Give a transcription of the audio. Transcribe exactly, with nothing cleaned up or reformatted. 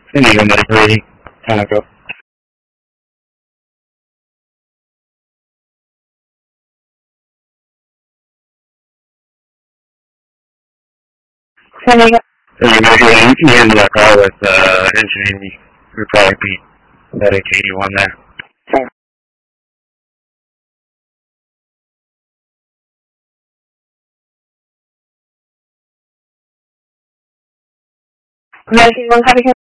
Indigo Medically, Conoco. San Diego. There you go. You can handle that call with uh, engineering. You would probably beat that H eighty-one there. Medicaid one copy.